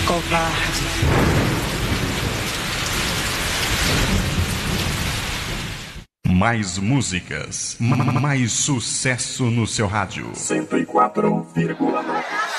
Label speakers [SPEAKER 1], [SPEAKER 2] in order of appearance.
[SPEAKER 1] Covarde.
[SPEAKER 2] Mais músicas, mais sucesso no seu rádio.
[SPEAKER 3] 104,9.